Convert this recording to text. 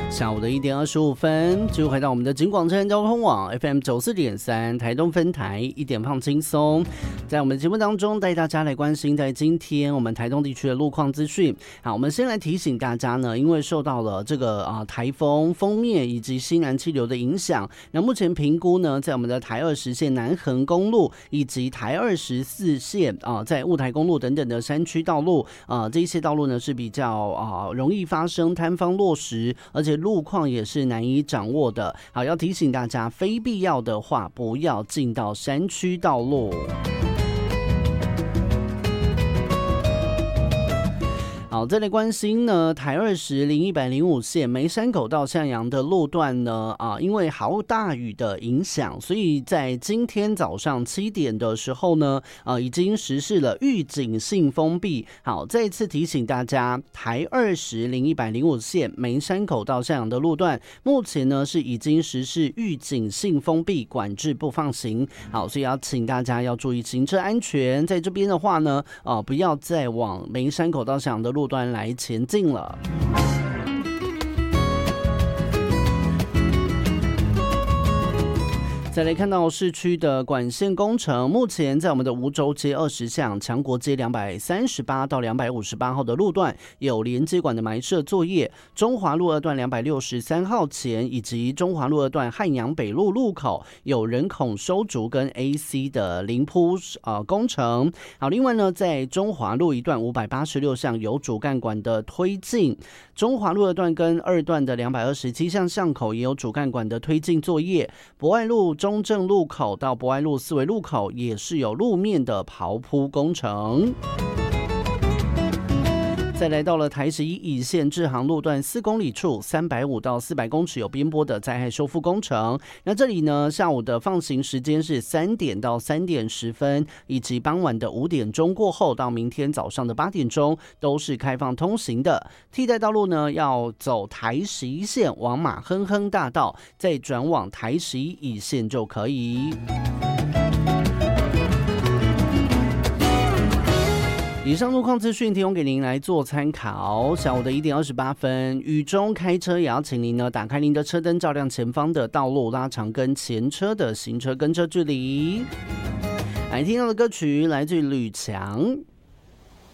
下午的1点25分，就回到我们的警广车交通网 FM 94.3台东分台1点放轻松，在我们的节目当中带大家来关心在今天我们台东地区的路况资讯。好，我们先来提醒大家呢，因为受到了这个台风锋面以及西南气流的影响，那目前评估呢，在我们的台20线南横公路以及台24线在雾台公路等等的山区道路这些道路呢是比较容易发生坍方落石，而且路况也是难以掌握的。好，要提醒大家，非必要的话不要进到山区道路。好，再来关心呢，台20、105线梅山口到向阳的路段呢，因为豪大雨的影响，所以在今天早上7点的时候呢，已经实施了预警性封闭。好，再一次提醒大家，台20、105线梅山口到向阳的路段，目前呢是已经实施预警性封闭，管制不放行。好，所以要请大家要注意行车安全，在这边的话呢，不要再往梅山口到向阳的路段来前进了。再来看到市区的管线工程，目前在我们的梧州街20巷、强国街238到258号的路段有连接管的埋设作业，中华路2段263号前以及中华路2段汉阳北路路口有人孔收竹跟 AC 的临铺工程。好，另外呢，在中华路1段586巷有主干管的推进，中华路2段跟2段的227巷巷口也有主干管的推进作业，博爱路中正路口到博爱路4维路口也是有路面的刨铺工程。再来到了台11乙线志航路段4公里处350到400公尺有边坡的灾害修复工程。那这里呢，下午的放行时间是3点到3点10分，以及傍晚的5点钟过后到明天早上的8点钟都是开放通行的。替代道路呢，要走台11线往马亨亨大道，再转往台11乙线就可以。以上路况资讯提供给您来做参考。下午的1点28分，雨中开车也要请您呢打开您的车灯，照亮前方的道路，拉长跟前车的行车跟车距离。来听到的歌曲来自于吕强，